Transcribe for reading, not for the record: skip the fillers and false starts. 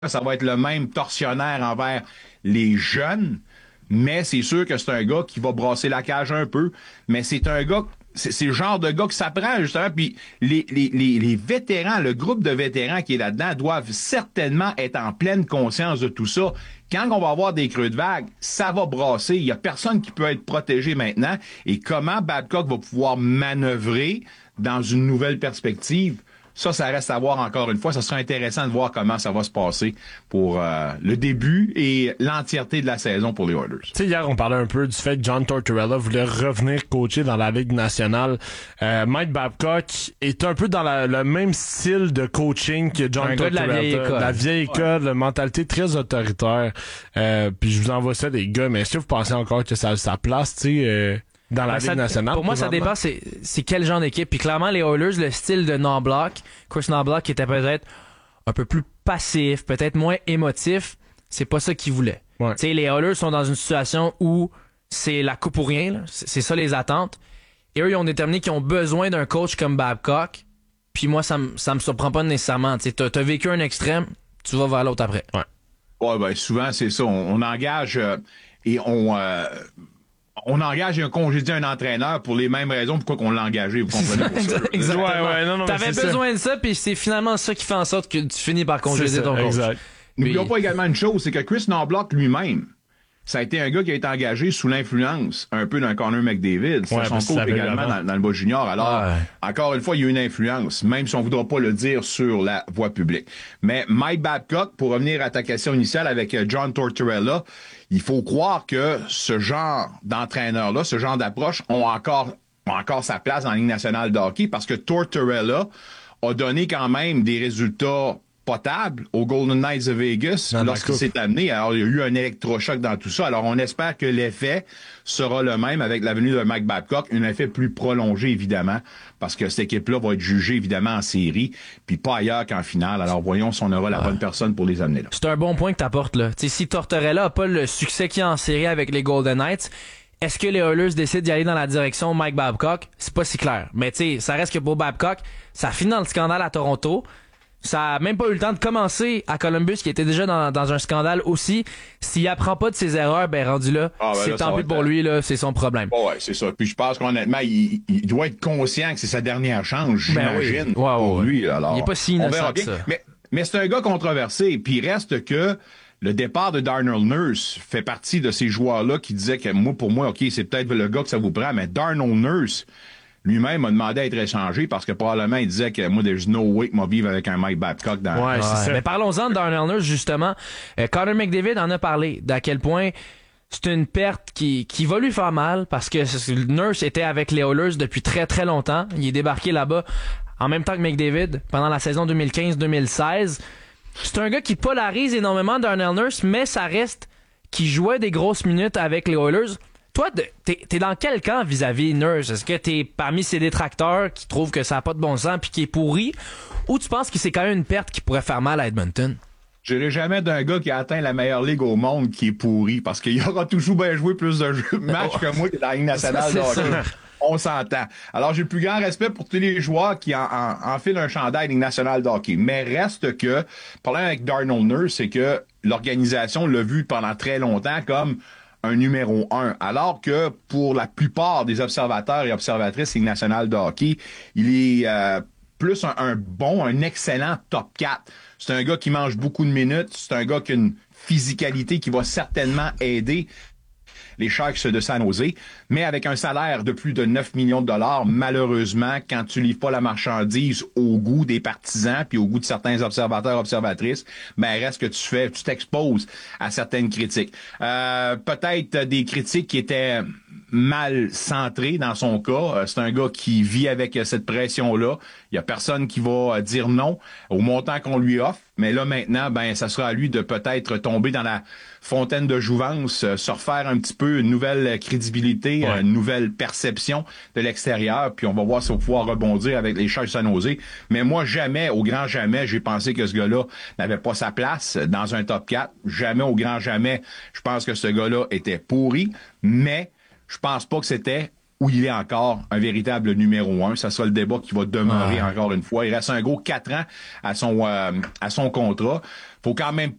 ça va être le même tortionnaire envers les jeunes, mais c'est sûr que c'est un gars qui va brasser la cage un peu, mais c'est un gars, c'est le genre de gars que ça prend, justement, puis les vétérans, le groupe de vétérans qui est là-dedans doivent certainement être en pleine conscience de tout ça. Quand on va avoir des creux de vague, ça va brasser. Il y a personne qui peut être protégé maintenant. Et comment Babcock va pouvoir manœuvrer dans une nouvelle perspective? Ça reste à voir encore une fois. Ça sera intéressant de voir comment ça va se passer pour le début et l'entièreté de la saison pour les Oilers. Tu sais, hier, on parlait un peu du fait que John Tortorella voulait revenir coacher dans la Ligue nationale. Mike Babcock est un peu dans le même style de coaching que John Tortorella. La vieille école, la mentalité très autoritaire. Puis je vous envoie ça, les gars, mais est-ce que vous pensez encore que ça a sa place, tu sais... dans la Ligue nationale. Pour moi, ça dépend c'est quel genre d'équipe. Puis clairement, les Oilers, le style de Knoblauch, Chris Knoblauch, qui était peut-être un peu plus passif, peut-être moins émotif, c'est pas ça qu'ils voulaient. Ouais. Tu sais, les Oilers sont dans une situation où c'est la coupe ou rien, là. C'est ça les attentes. Et eux, ils ont déterminé qu'ils ont besoin d'un coach comme Babcock. Puis moi, ça me surprend pas nécessairement. Tu sais, t'as vécu un extrême, tu vas vers l'autre après. Ouais, ben souvent, c'est ça. On engage et on engage et on congédie un entraîneur pour les mêmes raisons pourquoi qu'on l'a engagé, vous comprenez? Exactement. Non, t'avais besoin de ça, puis c'est finalement ça qui fait en sorte que tu finis par congédier ton coach. Exact. N'oublions pas également une chose, c'est que Chris Knoblauch lui-même, ça a été un gars qui a été engagé sous l'influence un peu d'un Connor McDavid. C'est son coach également dans le bas junior. Alors, encore une fois, il y a une influence, même si on ne voudra pas le dire sur la voie publique. Mais Mike Babcock, pour revenir à ta question initiale avec John Tortorella, il faut croire que ce genre d'entraîneur-là, ce genre d'approche ont encore sa place dans la Ligue nationale de hockey parce que Tortorella a donné quand même des résultats potable aux Golden Knights de Vegas lorsqu'il s'est amené. Alors, il y a eu un électrochoc dans tout ça. Alors, on espère que l'effet sera le même avec la venue de Mike Babcock, un effet plus prolongé, évidemment, parce que cette équipe-là va être jugée, évidemment, en série, puis pas ailleurs qu'en finale. Alors, voyons si on aura la bonne personne pour les amener là. C'est un bon point que t'apportes, là. T'sais, si Tortorella a pas le succès qu'il a en série avec les Golden Knights, est-ce que les Oilers décident d'y aller dans la direction Mike Babcock? C'est pas si clair. Mais tu sais, ça reste que pour Babcock, ça finit dans le scandale à Toronto. Ça a même pas eu le temps de commencer à Columbus, qui était déjà dans un scandale aussi. S'il apprend pas de ses erreurs, ben rendu là, c'est tant pis pour lui, là, c'est son problème. Ouais, c'est ça. Puis je pense qu'honnêtement, il doit être conscient que c'est sa dernière chance, j'imagine, pour lui. Alors, il est pas si innocent que ça. Mais c'est un gars controversé. Puis il reste que le départ de Darnell Nurse fait partie de ces joueurs-là qui disaient que pour moi, OK, c'est peut-être le gars que ça vous prend, mais Darnell Nurse lui-même a demandé à être échangé parce que probablement il disait que moi, there's no way que moi vivre avec un Mike Babcock dans... Ouais, c'est ça. Mais parlons-en de Darnell Nurse, justement. Connor McDavid en a parlé, d'à quel point c'est une perte qui va lui faire mal parce que Nurse était avec les Oilers depuis très très longtemps. Il est débarqué là-bas en même temps que McDavid pendant la saison 2015-2016. C'est un gars qui polarise énormément, Darnell Nurse, mais ça reste qu'il jouait des grosses minutes avec les Oilers. Toi, t'es dans quel camp vis-à-vis Nurse? Est-ce que t'es parmi ces détracteurs qui trouvent que ça n'a pas de bon sens puis qui est pourri? Ou tu penses que c'est quand même une perte qui pourrait faire mal à Edmonton? Je n'irai jamais d'un gars qui a atteint la meilleure ligue au monde qui est pourri parce qu'il aura toujours bien joué plus de matchs que moi qui est dans la Ligue nationale de hockey. On s'entend. Alors, j'ai le plus grand respect pour tous les joueurs qui enfilent un chandail Ligue nationale de hockey. Mais reste que, le problème avec Darnell Nurse, c'est que l'organisation l'a vu pendant très longtemps comme un numéro 1, alors que pour la plupart des observateurs et observatrices Ligue nationale de hockey, il est plus un excellent top 4. C'est un gars qui mange beaucoup de minutes, c'est un gars qui a une physicalité qui va certainement aider les Sharks de San Jose, mais avec un salaire de plus de 9 millions de dollars, malheureusement, quand tu livres pas la marchandise au goût des partisans puis au goût de certains observateurs, observatrices, ben reste que tu t'exposes à certaines critiques. Peut-être des critiques qui étaient mal centrées dans son cas. C'est un gars qui vit avec cette pression-là. Il y a personne qui va dire non au montant qu'on lui offre. Mais là, maintenant, ben, ça sera à lui de peut-être tomber dans la fontaine de jouvence, se refaire un petit peu une nouvelle crédibilité, une nouvelle perception de l'extérieur, puis on va voir si on va pouvoir rebondir avec les Sharks de San Jose. Mais moi, jamais, au grand jamais, j'ai pensé que ce gars-là n'avait pas sa place dans un top 4. Jamais, au grand jamais, je pense que ce gars-là était pourri, mais je pense pas que c'était ou il est encore un véritable numéro 1. Ça sera le débat qui va demeurer encore une fois. Il reste un gros 4 ans à son contrat. Faut quand même